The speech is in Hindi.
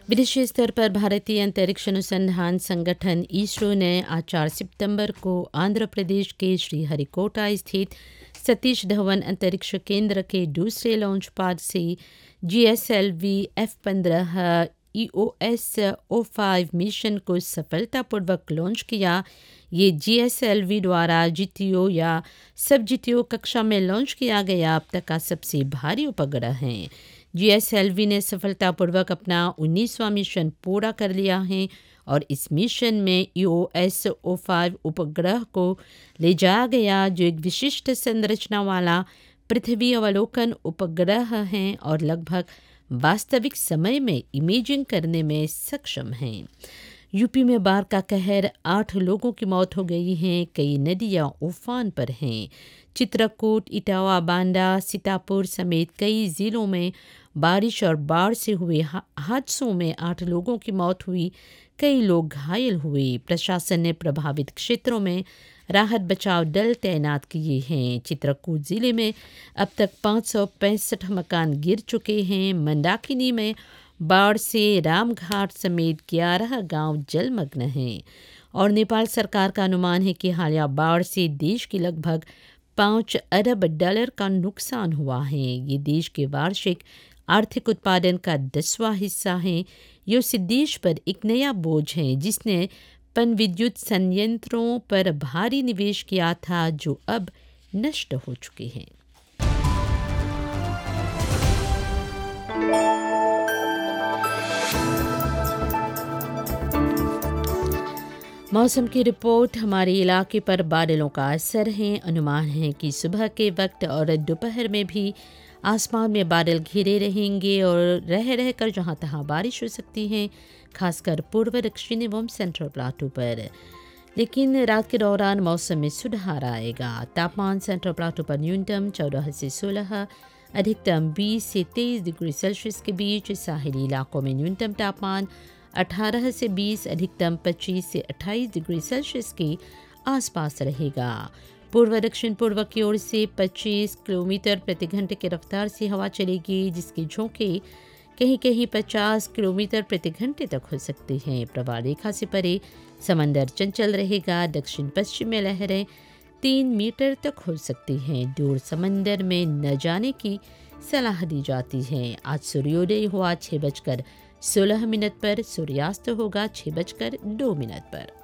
विदेशी स्तर पर भारतीय अंतरिक्ष अनुसंधान संगठन इसरो ने आज 4 सितंबर को आंध्र प्रदेश के श्रीहरिकोटा स्थित सतीश धवन अंतरिक्ष केंद्र के दूसरे लॉन्च पैड से GSLV F-15 EOS-05 मिशन को सफलतापूर्वक लॉन्च किया। ये GSLV द्वारा GTO या सब GTO कक्षा में लॉन्च किया गया अब तक का सबसे भारी उपग्रह है। GSLV ने सफलतापूर्वक अपना 19वां मिशन पूरा कर लिया है और इस मिशन में EOS-05 उपग्रह को ले जाया गया, जो एक विशिष्ट संरचना वाला पृथ्वी अवलोकन उपग्रह है और लगभग वास्तविक समय में इमेजिंग करने में सक्षम है। यूपी में बाढ़ का कहर, 8 लोगों की मौत हो गई है, कई नदियां उफान पर हैं। चित्रकूट, इटावा, बांदा, सीतापुर समेत कई जिलों में बारिश और बाढ़ से हुए हादसों में 8 लोगों की मौत हुई, कई लोग घायल हुए। प्रशासन ने प्रभावित क्षेत्रों में राहत बचाव दल तैनात किए हैं। चित्रकूट जिले में अब तक 565 मकान गिर चुके हैं। मंदाकिनी में बाढ़ से रामघाट समेत 11 गांव जलमग्न हैं और नेपाल सरकार का अनुमान है कि हालिया बाढ़ से देश की लगभग $5 अरब का नुकसान हुआ है। ये देश के वार्षिक आर्थिक उत्पादन का 10वां हिस्सा है। ये उस देश पर एक नया बोझ है जिसने पनविद्युत संयंत्रों पर भारी निवेश किया था, जो अब नष्ट हो चुके हैं। मौसम की रिपोर्ट। हमारे इलाके पर बादलों का असर है। अनुमान है कि सुबह के वक्त और दोपहर में भी आसमान में बादल घिरे रहेंगे और रह कर जहां तहां बारिश हो सकती है, खासकर पूर्व, दक्षिण एवं सेंट्रल प्लाटू पर। लेकिन रात के दौरान मौसम में सुधार आएगा। तापमान सेंट्रल प्लाटू पर न्यूनतम 14 से 16, अधिकतम 20 से 23 डिग्री सेल्सियस के बीच। साहिली इलाकों में न्यूनतम तापमान 18 से 20, अधिकतम 25 से 28 डिग्री सेल्सियस के आसपास रहेगा। पूर्व दक्षिण पूर्व की ओर से 25 किलोमीटर प्रति घंटे की रफ्तार से हवा चलेगी, जिसके झोंके कहीं कहीं 50 किलोमीटर प्रति घंटे तक हो सकते हैं। प्रवाह रेखा से परे समंदर चंचल रहेगा। दक्षिण पश्चिम में लहरें 3 मीटर तक हो सकती हैं। दूर समंदर में न जाने की सलाह दी जाती है। आज सूर्योदय हुआ 6:16 पर, सूर्यास्त होगा 6:02 पर।